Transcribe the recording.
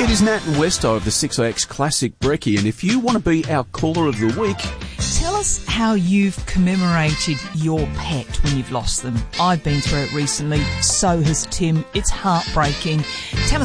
It is Nat and Westo of the 6AX Classic Brekkie, and if you want to be our caller of the week, tell us how you've commemorated your pet when you've lost them. I've been through it recently, so has Tim. It's heartbreaking. Tell us